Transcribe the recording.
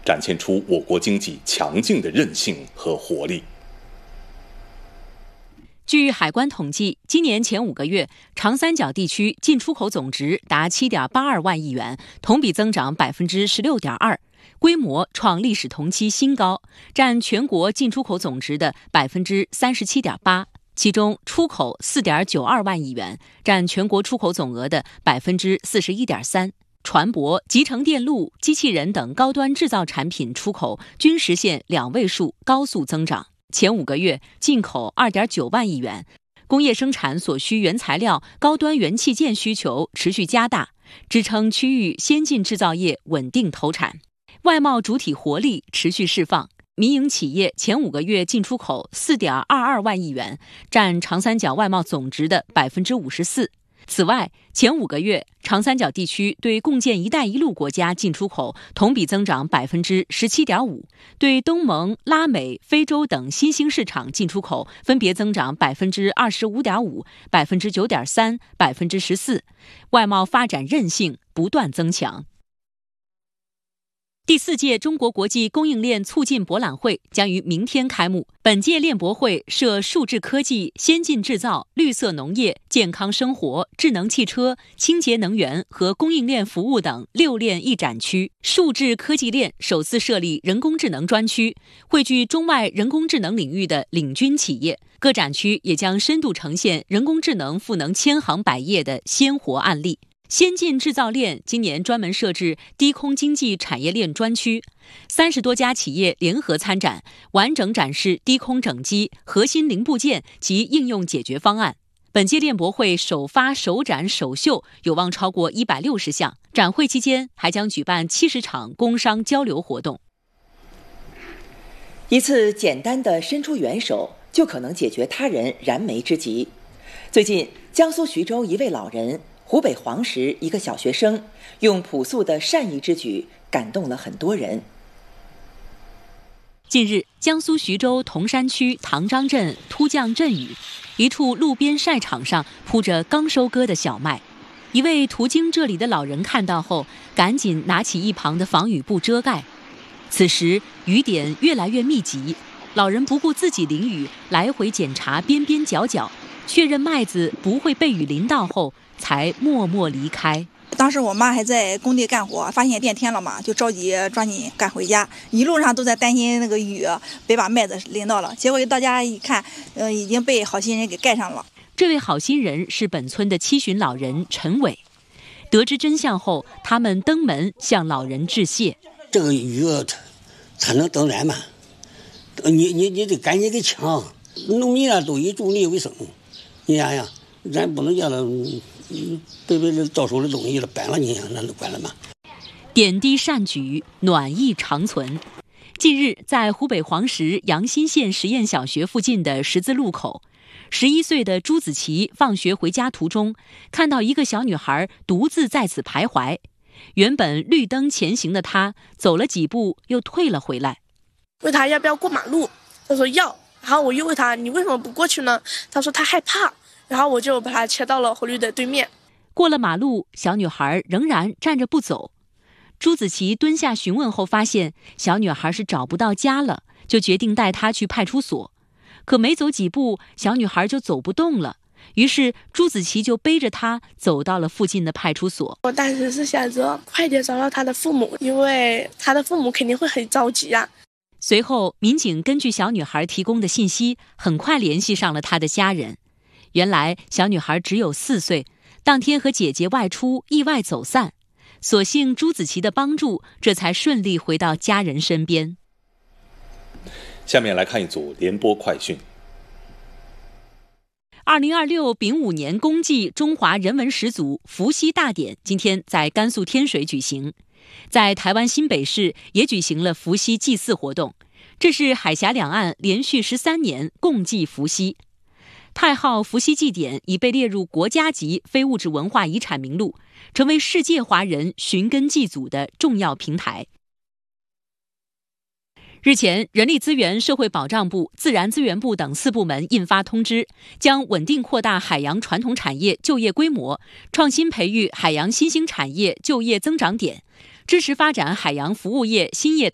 展现出我国经济强劲的韧性和活力。 据海关统计，今年前5个月，长三角地区进出口总值达7.82万亿元，同比增长16.2%，规模创历史同期新高，占全国进出口总值的37.8%。其中，出口4.92万亿元，占全国出口总额的41.3%。船舶、集成电路、机器人等高端制造产品出口均实现2位数高速增长。前5个月进口2.9万亿元，工业生产所需原材料、高端元器件需求持续加大，支撑区域先进制造业稳定投产。外贸主体活力持续释放，民营企业前5个月进出口4.22万亿元，占长三角外贸总值的54%。此外，前5个月，长三角地区对共建“一带一路”国家进出口同比增长17.5%，对东盟、拉美、非洲等新兴市场进出口分别增长25.5%、9.3%、14%，外贸发展韧性不断增强。第4届中国国际供应链促进博览会将于明天开幕。本届链博会设数字科技、先进制造、绿色农业、健康生活、智能汽车、清洁能源和供应链服务等6链一展区。数字科技链首次设立人工智能专区，汇聚中外人工智能领域的领军企业。各展区也将深度呈现人工智能赋能千行百业的鲜活案例。先进制造链今年专门设置低空经济产业链专区，30多家企业联合参展，完整展示低空整机、核心零部件及应用解决方案。本届链博会首发、首展、首秀有望超过160项。展会期间还将举办70场工商交流活动。 一次简单的伸出援手，就可能解决他人燃眉之急。最近，江苏徐州一位老人，湖北黄石一个小学生，用朴素的善意之举感动了很多人。 近日，江苏徐州铜山区唐张镇突降阵雨，一处路边晒场上铺着刚收割的小麦。一位途经这里的老人看到后，赶紧拿起一旁的防雨布遮盖。此时雨点越来越密集，老人不顾自己淋雨，来回检查边边角角，确认麦子不会被雨淋到后，才默默离开。 当时我妈还在工地干活，发现变天了嘛，就着急抓紧赶回家，一路上都在担心那个雨别把麦子淋到了。结果到家一看，已经被好心人给盖上了。 这位好心人是本村的七旬老人陈伟。得知真相后，他们登门向老人致谢。 这个雨它能等人吗？你得赶紧给抢，农民啊都以种地为生。你想想，咱不能叫他被到手的东西了搬了，你想那能管了吗？ 点滴善举，暖意长存。近日，在湖北黄石阳新县实验小学附近的十字路口，11岁的朱子琪放学回家途中，看到一个小女孩独自在此徘徊。原本绿灯前行的她，走了几步又退了回来。 问她要不要过马路，她说要。然后我又问她，你为什么不过去呢？她说她害怕。然后我就把她切到了红绿灯对面。 过了马路，小女孩仍然站着不走。朱子琪蹲下询问后发现小女孩是找不到家了，就决定带她去派出所。可没走几步，小女孩就走不动了。于是朱子琪就背着她走到了附近的派出所。 我当时是想着快点找到她的父母，因为她的父母肯定会很着急啊。 随后民警根据小女孩提供的信息，很快联系上了她的家人。原来小女孩只有4岁，当天和姐姐外出意外走散，所幸朱子琪的帮助，这才顺利回到家人身边。 下面来看一组联播快讯。 2026丙午年公祭中华人文始祖伏羲大典今天在甘肃天水举行，在台湾新北市也举行了伏羲祭祀活动。这是海峡两岸连续13年共祭伏羲。太昊伏羲祭典已被列入国家级非物质文化遗产名录，成为世界华人寻根祭祖的重要平台。日前，人力资源社会保障部、自然资源部等4部门印发通知，将稳定扩大海洋传统产业就业规模，创新培育海洋新兴产业就业增长点，支持发展海洋服务业新业态。